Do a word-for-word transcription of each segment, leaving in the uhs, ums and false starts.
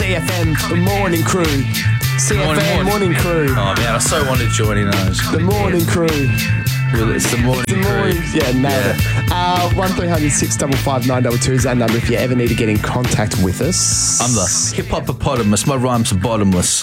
C F M Morning Crew. C F M Morning, morning. morning Crew. Oh man, I so wanted to join in those. The Morning Crew. Well, it's the Morning the morning, Crew. Yeah, nailed yeah. it. Uh, one three hundred six five five nine two two is our number if you ever need to get in contact with us. I'm the hip-hop-opotamus. My rhymes are bottomless.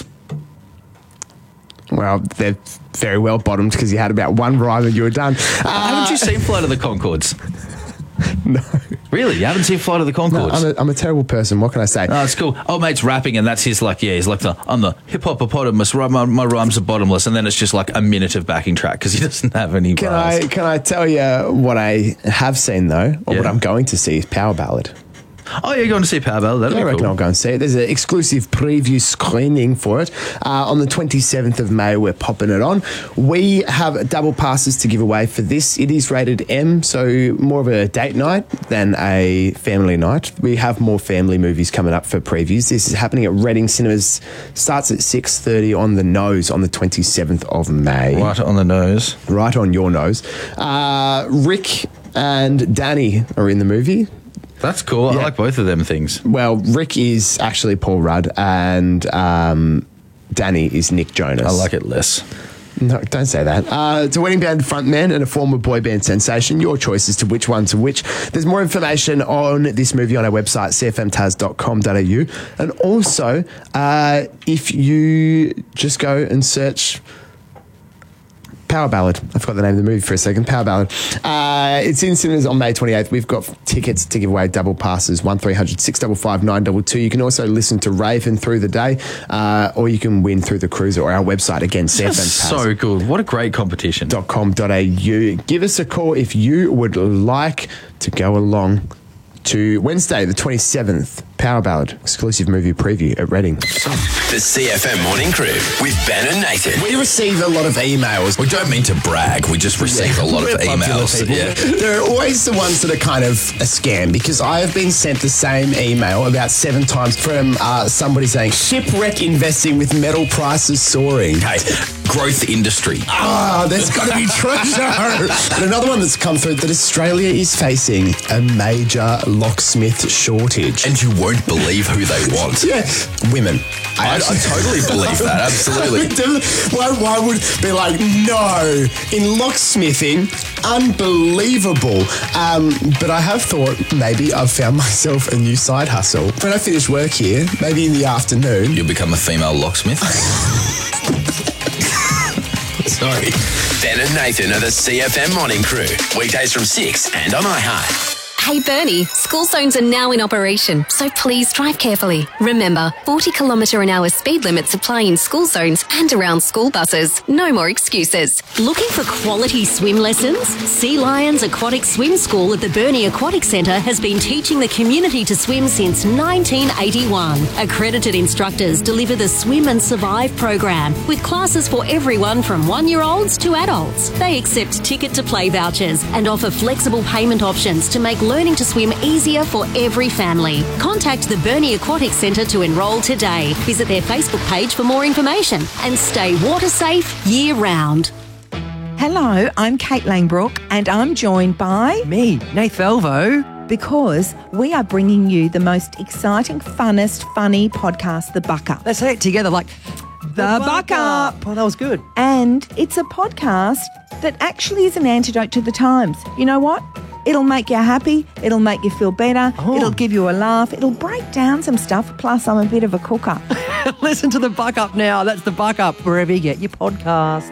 Well, they're very well bottomed because you had about one rhyme and you were done. Uh, Haven't you seen Flight of the Conchords? No. Really? You haven't seen Flight of the Conchords? No, I'm, a, I'm a terrible person. What can I say? No, it's cool. Oh, mate's rapping and that's his, like, yeah, he's like, the, I'm the hip-hop-opotamus. My, my rhymes are bottomless. And then it's just like a minute of backing track because he doesn't have any can bars. I, can I tell you what I have seen, though, or yeah. what I'm going to see is Power Ballad. Oh, you're going to see Power Ballad? That'll I be reckon cool. I'll go and see it. There's an exclusive preview screening for it. Uh, on the twenty-seventh of May, we're popping it on. We have double passes to give away for this. It is rated M, so more of a date night than a family night. We have more family movies coming up for previews. This is happening at Reading Cinemas. Starts at six thirty on the nose on the twenty-seventh of May. Right on the nose. Right on your nose. Uh, Rick and Danny are in the movie. That's cool. Yeah. I like both of them things. Well, Rick is actually Paul Rudd and um, Danny is Nick Jonas. I like it less. No, don't say that. Uh, it's a wedding band frontman and a former boy band sensation. Your choice as to which one to which. There's more information on this movie on our website, c f m taz dot com dot a u. And also, uh, if you just go and search Power Ballad. I forgot the name of the movie for a second. Power Ballad. Uh, it's in cinemas on May twenty-eighth. We've got tickets to give away, double passes, one three hundred six five five nine two two. You can also listen to Raven through the day, uh, or you can win through the cruiser or our website again, c f m taz. So good. What a great competition. dot com dot a u. Give us a call if you would like to go along to Wednesday, the twenty-seventh, Power Ballad, exclusive movie preview at Reading. The C F M Morning Crew with Ben and Nathan. We receive a lot of emails. We don't mean to brag, we just receive yeah. a lot We're of emails. Yeah. There are always the ones that are kind of a scam because I have been sent the same email about seven times from uh, somebody saying, shipwreck investing with metal prices soaring. Hey, growth industry. Ah, oh, there's got to be treasure. And another one that's come through that Australia is facing a major locksmith shortage. And you won't believe who they want. Yeah, women. I, I totally believe that, absolutely. why, why would be like, no, in locksmithing, unbelievable. Um, but I have thought maybe I've found myself a new side hustle. When I finish work here, maybe in the afternoon. You'll become a female locksmith? Sorry. Ben and Nathan are the C F M Morning Crew. Weekdays from six and on iHeart. Hey Bernie, school zones are now in operation, so please drive carefully. Remember, forty kilometre an hour speed limits apply in school zones and around school buses. No more excuses. Looking for quality swim lessons? Sea Lions Aquatic Swim School at the Burnie Aquatic Centre has been teaching the community to swim since nineteen eighty-one. Accredited instructors deliver the Swim and Survive program with classes for everyone from one-year-olds to adults. They accept ticket-to-play vouchers and offer flexible payment options to make learning to swim easier for every family. Contact the Burnie Aquatic Centre to enrol today. Visit their Facebook page for more information and stay water safe year round. Hello, I'm Kate Langbrook and I'm joined by... me, Nath Velvo. Because we are bringing you the most exciting, funnest, funny podcast, The Buck Up. Let's say it together like... The, the Buck Up. Up. Oh, that was good. And it's a podcast that actually is an antidote to the times. You know what? It'll make you happy. It'll make you feel better. Oh. It'll give you a laugh. It'll break down some stuff. Plus, I'm a bit of a cooker. Listen to The Buck Up now. That's The Buck Up, wherever you get your podcasts.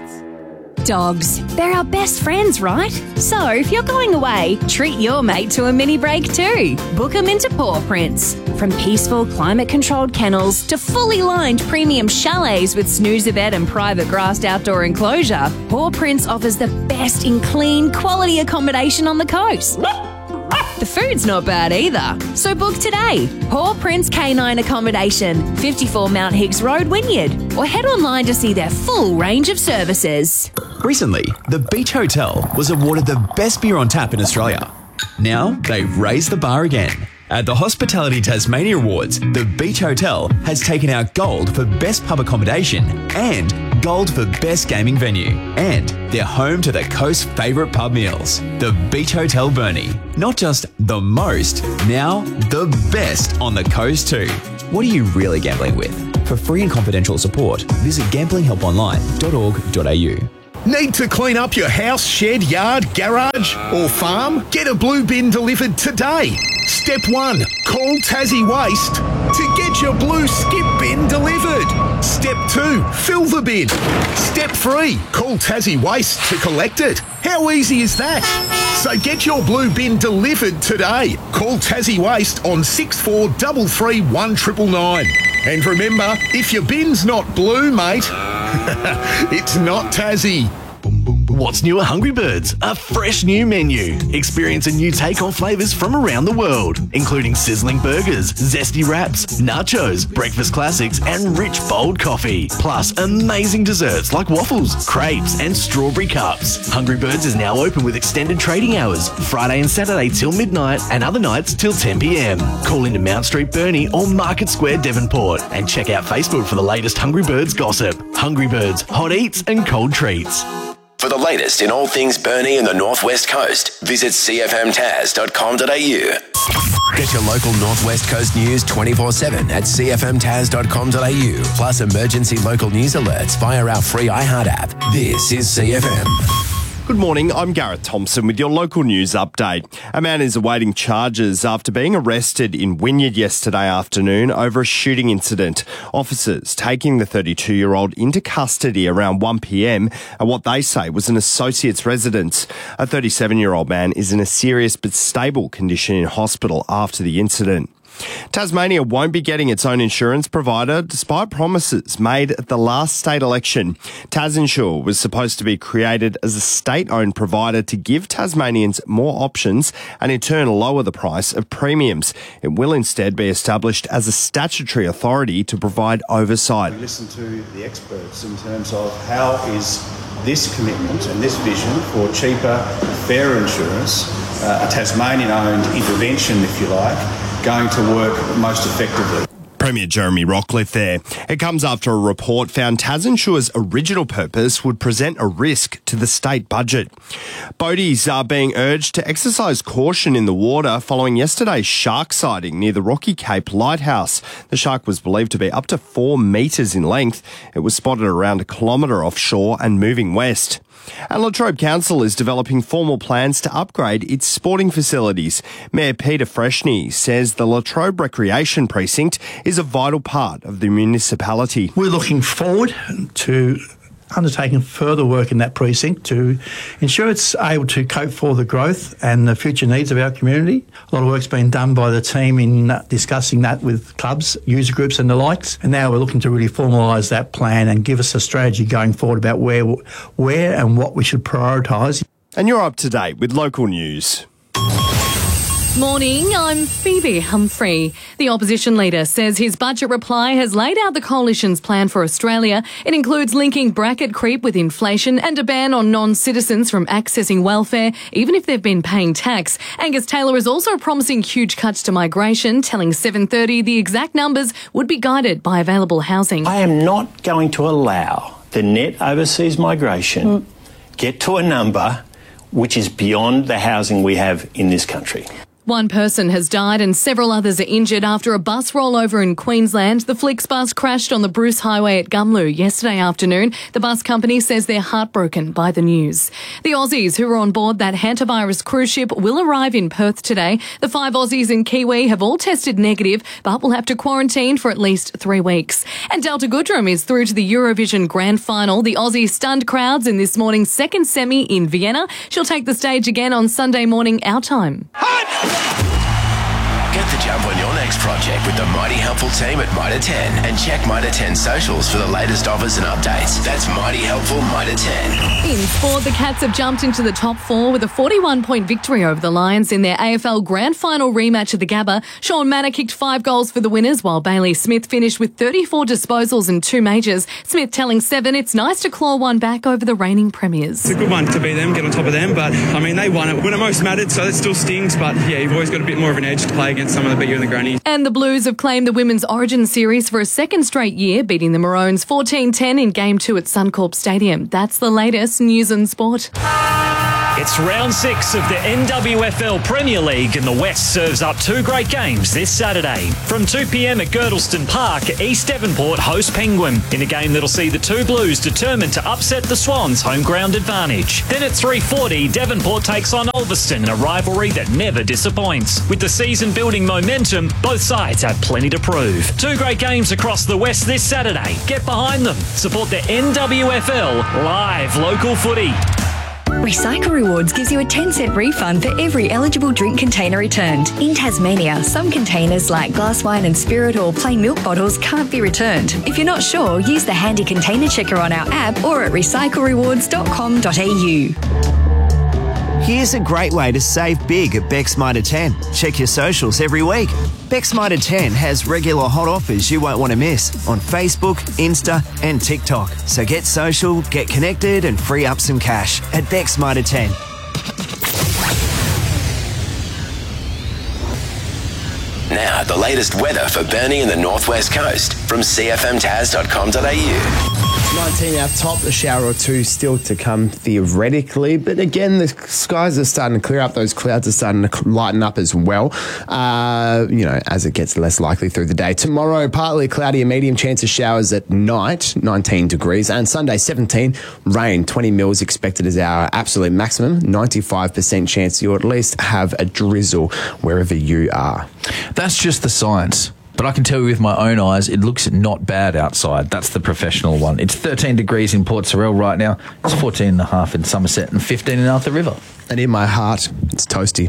Dogs. They're our best friends, right? So if you're going away, treat your mate to a mini break too. Book them into Paw Prints. From peaceful, climate-controlled kennels to fully lined premium chalets with snoozer bed and private grassed outdoor enclosure, Paw Prints offers the best in clean, quality accommodation on the coast. The food's not bad either. So book today. Paw Prints Canine Accommodation, fifty-four Mount Higgs Road, Wynyard. Or head online to see their full range of services. Recently, the Beach Hotel was awarded the best beer on tap in Australia. Now, they've raised the bar again. At the Hospitality Tasmania Awards, the Beach Hotel has taken out gold for best pub accommodation and gold for best gaming venue. And they're home to the coast's favourite pub meals, the Beach Hotel Burnie. Not just the most, now the best on the coast too. What are you really gambling with? For free and confidential support, visit gambling help online dot org dot a u. Need to clean up your house, shed, yard, garage or farm? Get a blue bin delivered today. Step one, call Tassie Waste to get your blue skip bin delivered. Step two, fill the bin. Step three, call Tassie Waste to collect it. How easy is that? So get your blue bin delivered today. Call Tassie Waste on six four three three one nine nine. And remember, if your bin's not blue, mate, it's not Tassie. What's new at Hungry Birds? A fresh new menu. Experience a new take on flavours from around the world, including sizzling burgers, zesty wraps, nachos, breakfast classics, and rich bold coffee. Plus, amazing desserts like waffles, crepes, and strawberry cups. Hungry Birds is now open with extended trading hours, Friday and Saturday till midnight, and other nights till ten p m. Call into Mount Street, Burnie, or Market Square, Devonport, and check out Facebook for the latest Hungry Birds gossip. Hungry Birds, hot eats and cold treats. For the latest in all things Burnie and the Northwest Coast, visit c f m taz dot com dot a u. Get your local Northwest Coast news twenty-four seven at c f m taz dot com dot a u, plus emergency local news alerts via our free iHeart app. This is C F M. Good morning, I'm Gareth Thompson with your local news update. A man is awaiting charges after being arrested in Wynyard yesterday afternoon over a shooting incident. Officers taking the thirty-two-year-old into custody around one p m at what they say was an associate's residence. A thirty-seven-year-old man is in a serious but stable condition in hospital after the incident. Tasmania won't be getting its own insurance provider despite promises made at the last state election. TasInsure was supposed to be created as a state-owned provider to give Tasmanians more options and in turn lower the price of premiums. It will instead be established as a statutory authority to provide oversight. We listen to the experts in terms of how is this commitment and this vision for cheaper, fairer insurance, uh, a Tasmanian-owned intervention, if you like, going to work most effectively. Premier Jeremy Rockcliffe there. It comes after a report found TasInsure's original purpose would present a risk to the state budget. Boaties are being urged to exercise caution in the water following yesterday's shark sighting near the Rocky Cape Lighthouse. The shark was believed to be up to four metres in length. It was spotted around a kilometre offshore and moving west. And Latrobe Council is developing formal plans to upgrade its sporting facilities. Mayor Peter Freshney says the Latrobe Recreation Precinct is a vital part of the municipality. We're looking forward to undertaking further work in that precinct to ensure it's able to cope for the growth and the future needs of our community. A lot of work's been done by the team in discussing that with clubs, user groups and the likes, and now we're looking to really formalise that plan and give us a strategy going forward about where, where and what we should prioritise. And you're up to date with local news. Morning, I'm Phoebe Humphrey. The opposition leader says his budget reply has laid out the coalition's plan for Australia. It includes linking bracket creep with inflation and a ban on non-citizens from accessing welfare, even if they've been paying tax. Angus Taylor is also promising huge cuts to migration, telling seven thirty the exact numbers would be guided by available housing. I am not going to allow the net overseas migration mm. get to a number which is beyond the housing we have in this country. One person has died and several others are injured after a bus rollover in Queensland. The Flixbus crashed on the Bruce Highway at Gumlu yesterday afternoon. The bus company says they're heartbroken by the news. The Aussies who were on board that hantavirus cruise ship will arrive in Perth today. The five Aussies and Kiwi have all tested negative, but will have to quarantine for at least three weeks. And Delta Goodrem is through to the Eurovision Grand Final. The Aussie stunned crowds in this morning's second semi in Vienna. She'll take the stage again on Sunday morning our time. Get the jump on your next project with the Mighty Helpful team at Mitre ten and check Mitre ten socials for the latest offers and updates. That's Mighty Helpful Mitre ten. In sport, the Cats have jumped into the top four with a forty-one point victory over the Lions in their A F L Grand Final rematch at the Gabba. Sean Manor kicked five goals for the winners, while Bailey Smith finished with thirty-four disposals and two majors. Smith telling Seven it's nice to claw one back over the reigning premiers. It's a good one to beat them, get on top of them, but I mean, they won it when it most mattered, so it still stings, but yeah, you've always got a bit more of an edge to play against someone that beat you in the granny. And the Blues have claimed the Women's Origin Series for a second straight year, beating the Maroons fourteen ten in Game two at Suncorp Stadium. That's the latest news and sport. It's round six of the N W F L Premier League, and the West serves up two great games this Saturday. From two p.m. at Girdleston Park, East Devonport host Penguin, in a game that'll see the two Blues determined to upset the Swans' home ground advantage. Then at three forty, Devonport takes on Ulverston in a rivalry that never disappoints. With the season building momentum, both sides have plenty to prove. Two great games across the West this Saturday. Get behind them. Support the N W F L live local footy. Recycle Rewards gives you a ten cent refund for every eligible drink container returned. In Tasmania, some containers like glass wine and spirit or plain milk bottles can't be returned. If you're not sure, use the handy container checker on our app or at recycle rewards dot com dot a u. Here's a great way to save big at Beck's Mitre ten. Check your socials every week. Beck's Mitre ten has regular hot offers you won't want to miss on Facebook, Insta and TikTok. So get social, get connected and free up some cash at Beck's Mitre ten. Now, the latest weather for Burnie and the Northwest Coast from c f m taz dot com dot a u. nineteen out top, a shower or two still to come theoretically, but again, the skies are starting to clear up. Those clouds are starting to lighten up as well, uh, you know, as it gets less likely through the day. Tomorrow, partly cloudy, a medium chance of showers at night, nineteen degrees, and Sunday, seventeen, rain, twenty mils expected as our absolute maximum, ninety-five percent chance you'll at least have a drizzle wherever you are. That's just the science. But I can tell you with my own eyes, it looks not bad outside. That's the professional one. It's thirteen degrees in Port Sorell right now. It's fourteen and a half in Somerset and fifteen in Arthur River. And in my heart, it's toasty.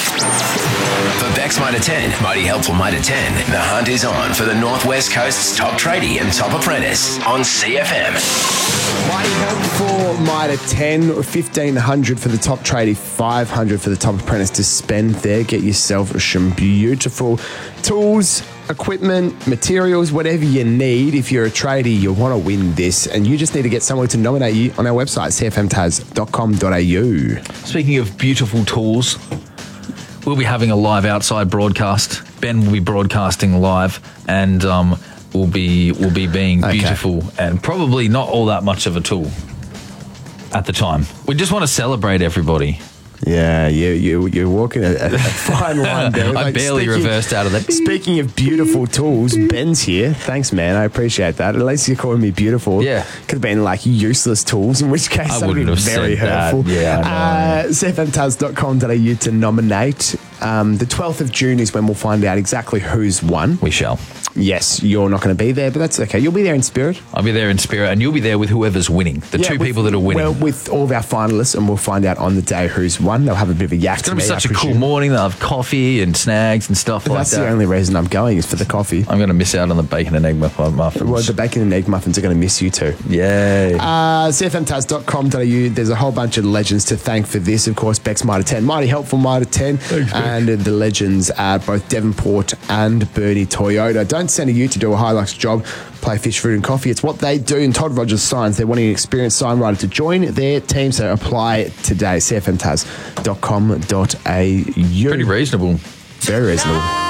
For Beck's Mitre ten, Mighty Helpful Mitre ten, the hunt is on for the Northwest Coast's top tradie and top apprentice on C F M. Mighty Helpful Mitre ten, fifteen hundred for the top tradie, five hundred for the top apprentice to spend there. Get yourself some beautiful tools, equipment, materials, whatever you need. If you're a tradie, you want to win this, and you just need to get someone to nominate you on our website, c f m taz dot com dot a u. Speaking of beautiful tools, we'll be having a live outside broadcast. Ben will be broadcasting live, and um, we'll be we'll be being Okay. beautiful and probably not all that much of a tool at the time. We just want to celebrate everybody. Yeah, you, you, you're walking a, a fine line there. I barely speaking- reversed out of that. Speaking of beautiful tools, Ben's here. Thanks, man. I appreciate that. At least you're calling me beautiful. Yeah. Could have been like useless tools, in which case I that would wouldn't be have very said that. hurtful. Yeah, I know. Uh, c f m taz dot com dot a u to nominate. Um, the twelfth of June is when we'll find out exactly who's won. We shall. Yes, you're not going to be there, but that's okay. You'll be there in spirit. I'll be there in spirit, and you'll be there with whoever's winning. The Yeah, two with- people that are winning. Well, with all of our finalists, and we'll find out on the day who's won. They'll have a bit of a yak It's to going to be me, such I a cool presume. morning. They'll have coffee and snags and stuff But like that's that. the only reason I'm going is for the coffee. I'm going to miss out on the bacon and egg muff- muffins. Well, the bacon and egg muffins are going to miss you too. Yay. Uh, c f m taz dot com dot a u. There's a whole bunch of legends to thank for this. Of course, Beck's Mitre ten, Mighty Helpful Mitre ten, and the legends at both Devonport and Burnie Toyota. Don't send a ute to do a Hilux job. Play fish, fruit and coffee. It's what they do. And Todd Rogers Signs, they're wanting an experienced sign writer to join their team. So apply today. c f m taz dot com dot a u. Pretty reasonable. Very reasonable.